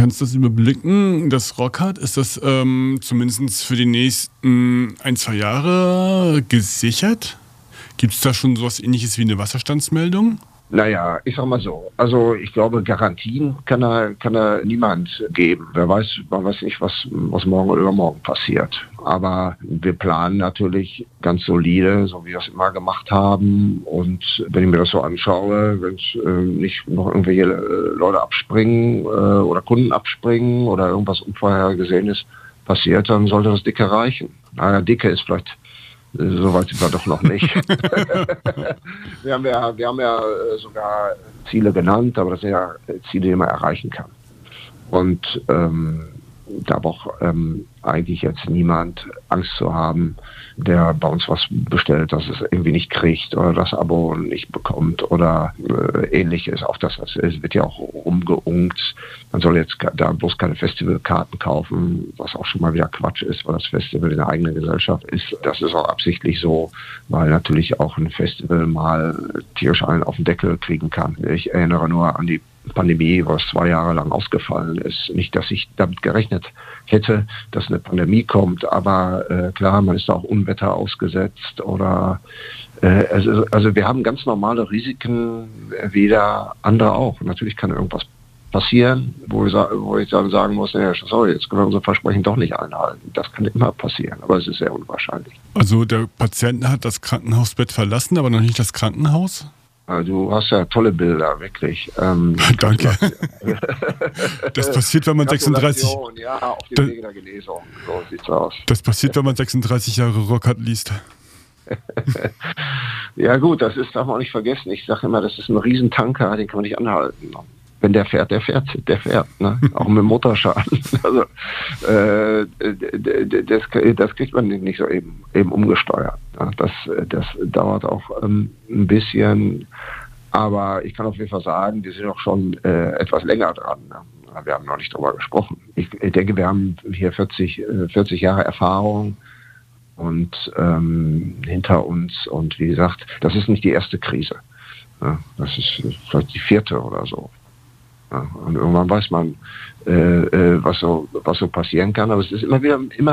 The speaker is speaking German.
Kannst du das überblicken? Das Rockhard, ist das zumindest für die nächsten 1-2 Jahre gesichert? Gibt es da schon sowas Ähnliches wie eine Wasserstandsmeldung? Naja, ich sag mal so. Also ich glaube, Garantien kann er niemand geben. Man weiß nicht, was morgen oder übermorgen passiert. Aber wir planen natürlich ganz solide, so wie wir es immer gemacht haben. Und wenn ich mir das so anschaue, wenn es nicht noch irgendwelche Leute abspringen oder Kunden abspringen oder irgendwas Unvorhergesehenes passiert, dann sollte das dicke reichen. Naja, dicke ist vielleicht... Soweit sind wir doch noch nicht. Wir haben ja sogar Ziele genannt, aber das sind ja Ziele, die man erreichen kann. Und da braucht eigentlich jetzt niemand Angst zu haben, der bei uns was bestellt, dass es irgendwie nicht kriegt oder das Abo nicht bekommt oder ähnliches. Auch das wird ja auch rumgeunkt. Man soll jetzt da bloß keine Festivalkarten kaufen, was auch schon mal wieder Quatsch ist, weil das Festival in der eigenen Gesellschaft ist. Das ist auch absichtlich so, weil natürlich auch ein Festival mal tierisch einen auf den Deckel kriegen kann. Ich erinnere nur an die Pandemie, was 2 Jahre lang ausgefallen ist. Nicht, dass ich damit gerechnet hätte, dass eine Pandemie kommt, aber klar, man ist da auch Unwetter ausgesetzt oder also wir haben ganz normale Risiken, wie der andere auch. Natürlich kann irgendwas passieren, wo ich dann sagen muss, ja, sorry, jetzt können wir unser Versprechen doch nicht einhalten. Das kann immer passieren, aber es ist sehr unwahrscheinlich. Also der Patient hat das Krankenhausbett verlassen, aber noch nicht das Krankenhaus? Du hast ja tolle Bilder, wirklich. Danke. Das passiert, wenn man 36... Ja, auf dem Wege der Genesung. So sieht's aus. Das passiert, wenn man 36 Jahre Rockhard liest. Ja gut, darf man auch nicht vergessen. Ich sage immer, das ist ein Riesentanker, den kann man nicht anhalten. Wenn der fährt, ne? Auch mit Motorschaden. Also das kriegt man nicht so eben umgesteuert. Das dauert auch ein bisschen, aber ich kann auf jeden Fall sagen, wir sind auch schon etwas länger dran. Ne? Wir haben noch nicht darüber gesprochen. Ich denke, wir haben hier 40 Jahre Erfahrung und hinter uns, und wie gesagt, das ist nicht die erste Krise. Ne? Das ist vielleicht die 4. oder so. Ja, und irgendwann weiß man, was so passieren kann, aber es ist immer